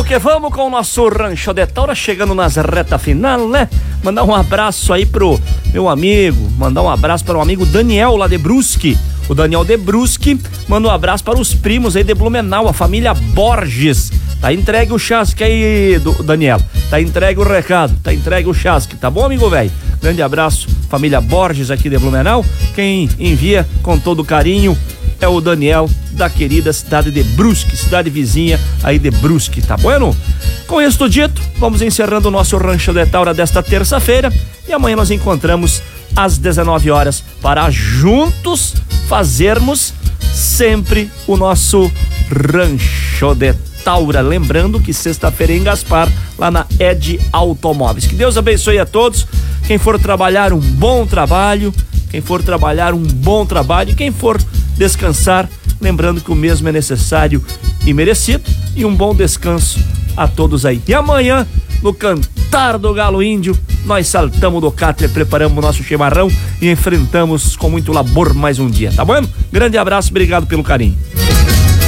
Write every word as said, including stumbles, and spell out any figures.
que vamos com o nosso Rancho de Taura, chegando nas reta final, né? Mandar um abraço aí pro meu amigo, mandar um abraço para o amigo Daniel lá de Brusque. O Daniel de Brusque manda um abraço para os primos aí de Blumenau, a família Borges. Tá entregue o chasque aí, do Daniel. Tá entregue o recado, tá entregue o chasque, tá bom, amigo velho? Grande abraço, família Borges aqui de Blumenau. Quem envia com todo carinho é o Daniel, da querida cidade de Brusque, cidade vizinha aí de Brusque, tá bueno? Com isso dito, vamos encerrando o nosso Rancho de Taura desta terça-feira e amanhã nós encontramos às dezenove horas para juntos fazermos sempre o nosso Rancho de Taura. Lembrando que sexta-feira é em Gaspar, lá na Ed Automóveis. Que Deus abençoe a todos. Quem for trabalhar, um bom trabalho. Quem for trabalhar, um bom trabalho. E quem for descansar, lembrando que o mesmo é necessário e merecido. E um bom descanso a todos aí. E amanhã, no Cantar do Galo Índio, nós saltamos do catre, preparamos o nosso chimarrão e enfrentamos com muito labor mais um dia, tá bom? Grande abraço, obrigado pelo carinho.